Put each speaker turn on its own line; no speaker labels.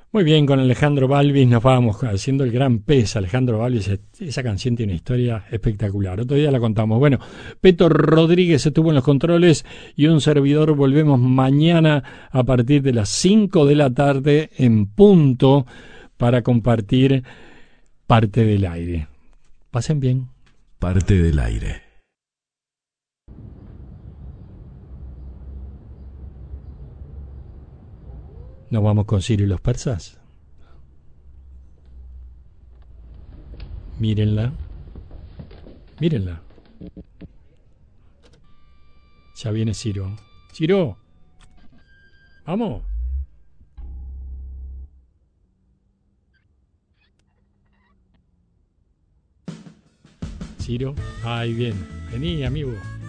Muy bien, con Alejandro Balvis nos vamos haciendo el gran pez. Alejandro Balvis, esa canción tiene una historia espectacular. Otro día la contamos. Bueno, Peto Rodríguez estuvo en los controles y un servidor. Volvemos mañana a partir de las 5 de la tarde en punto para compartir Parte del Aire. Pasen bien.
Parte del Aire.
Nos vamos con Ciro y los persas. Mírenla. Mírenla. Ya viene Ciro. Ciro. Vamos. Ciro. Ahí viene. Vení, amigo.